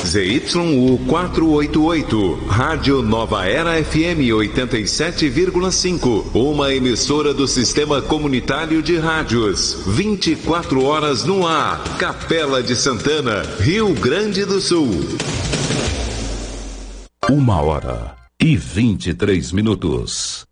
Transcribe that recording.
ZYU 488, Rádio Nova Era FM 87,5, uma emissora do Sistema Comunitário de Rádios. 24 horas no ar, Capela de Santana, Rio Grande do Sul. 1h23.